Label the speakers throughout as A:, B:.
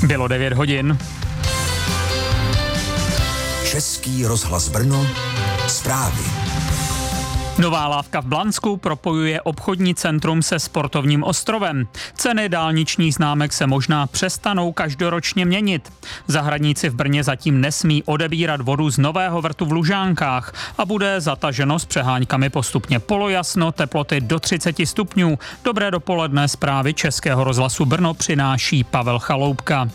A: Bylo 9 hodin.
B: Český rozhlas Brno, zprávy.
A: Nová lávka v Blansku propojuje obchodní centrum se sportovním ostrovem. Ceny dálničních známek se možná přestanou každoročně měnit. Zahradníci v Brně zatím nesmí odebírat vodu z nového vrtu v Lužánkách a bude zataženo s přeháňkami postupně polojasno, teploty do 30 stupňů. Dobré dopoledne, zprávy Českého rozhlasu Brno přináší Pavel Chaloupka.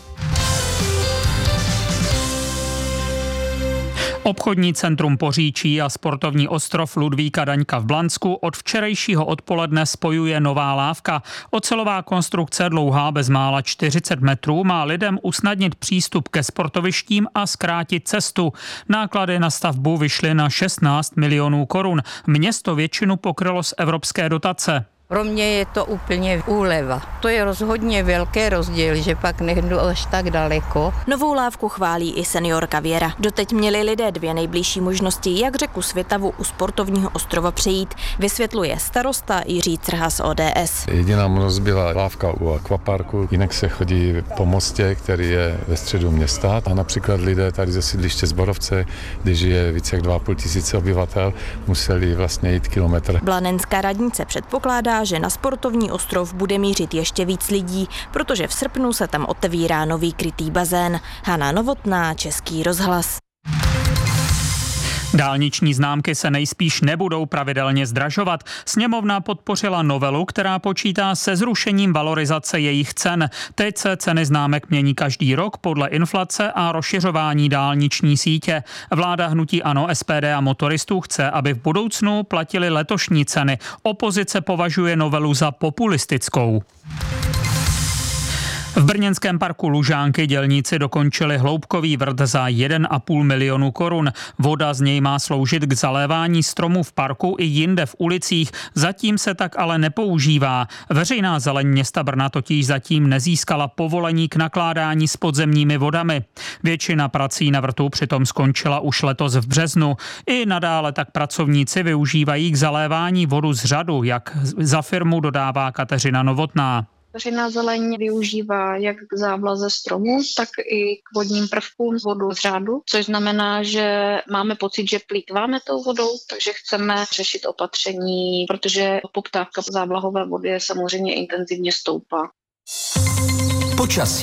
A: Obchodní centrum Poříčí a sportovní ostrov Ludvíka Daňka v Blansku od včerejšího odpoledne spojuje nová lávka. Ocelová konstrukce dlouhá bezmála 40 metrů má lidem usnadnit přístup ke sportovištím a zkrátit cestu. Náklady na stavbu vyšly na 16 milionů korun. Město většinu pokrylo z evropské dotace.
C: Pro mě je to úplně úleva. To je rozhodně velký rozdíl, že pak nejdu až tak daleko.
D: Novou lávku chválí i seniorka Věra. Doteď měli lidé 2 nejbližší možnosti, jak řeku Svitavu u sportovního ostrova přejít, vysvětluje starosta Jiří Crha z ODS.
E: Jediná možnost byla lávka u akvaparku, jinak se chodí po mostě, který je ve středu města. A například lidé tady ze sídliště Zborovce, kde žije více jak 2,5 tisíce obyvatel, museli vlastně jít kilometr.
D: Blanenská radnice předpokládá, že na sportovní ostrov bude mířit ještě víc lidí, protože v srpnu se tam otevírá nový krytý bazén. Hana Novotná, Český rozhlas.
A: Dálniční známky se nejspíš nebudou pravidelně zdražovat. Sněmovna podpořila novelu, která počítá se zrušením valorizace jejich cen. Teď se ceny známek mění každý rok podle inflace a rozšiřování dálniční sítě. Vláda hnutí ANO, SPD a motoristů chce, aby v budoucnu platily letošní ceny. Opozice považuje novelu za populistickou. V brněnském parku Lužánky dělníci dokončili hloubkový vrt za 1,5 milionu korun. Voda z něj má sloužit k zalévání stromů v parku i jinde v ulicích. Zatím se tak ale nepoužívá. Veřejná zeleň města Brna totiž zatím nezískala povolení k nakládání s podzemními vodami. Většina prací na vrtu přitom skončila už letos v březnu. I nadále tak pracovníci využívají k zalévání vodu z řadu, jak za firmu dodává Kateřina Novotná.
F: Veřejná zeleň využívá jak k závlaze stromů, tak i k vodním prvkům vodu z řádu, což znamená, že máme pocit, že plýtváme tou vodou, takže chceme řešit opatření, protože poptávka po závlahové vody samozřejmě intenzivně stoupá.
B: Počasí.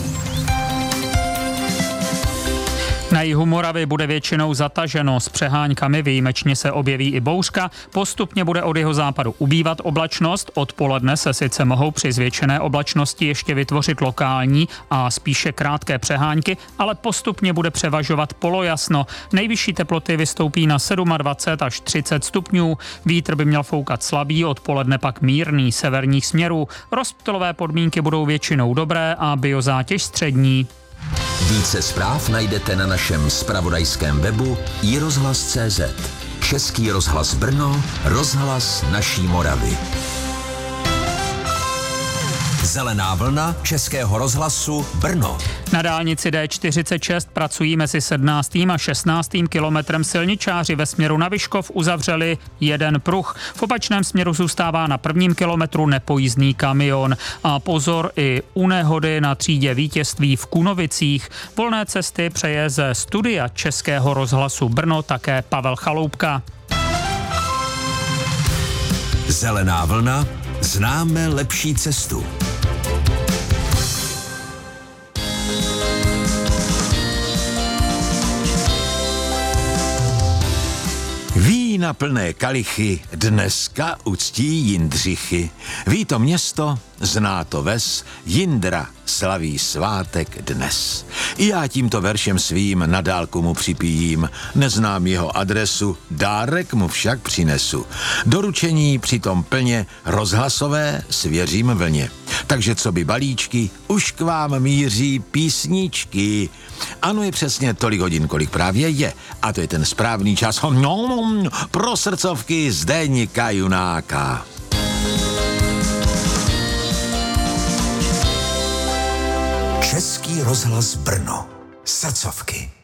A: Na jihu Moravy bude většinou zataženo s přeháňkami, výjimečně se objeví i bouřka, postupně bude od jihozápadu ubývat oblačnost, odpoledne se sice mohou při zvětšené oblačnosti ještě vytvořit lokální a spíše krátké přehánky, ale postupně bude převažovat polojasno. Nejvyšší teploty vystoupí na 27 až 30 stupňů, vítr by měl foukat slabý, odpoledne pak mírný severních směrů. Rozptylové podmínky budou většinou dobré a biozátěž střední.
B: Více zpráv najdete na našem zpravodajském webu iRozhlas.cz. Český rozhlas Brno, rozhlas naší Moravy. Zelená vlna Českého rozhlasu Brno.
A: Na dálnici D46 pracují mezi 17. a 16. kilometrem silničáři. Ve směru na Vyškov uzavřeli jeden pruh. V opačném směru zůstává na 1. kilometru nepojízdný kamion. A pozor i u nehody na třídě Vítězství v Kunovicích. Volné cesty přeje ze studia Českého rozhlasu Brno také Pavel Chaloupka.
B: Zelená vlna, známe lepší cestu. Vína plné kalichy dneska uctí Jindřichy. Ví to město, zná to ves, Jindra slaví svátek dnes. I já tímto veršem svým na dálku mu připijím, neznám jeho adresu, dárek mu však přinesu. Doručení přitom plně rozhlasové svěřím vlně. Takže co by balíčky, už k vám míří písničky. Ano, je přesně tolik hodin, kolik právě je. A to je ten správný čas pro srdcovky Zdeňka Junáka. Český rozhlas Brno. Srdcovky.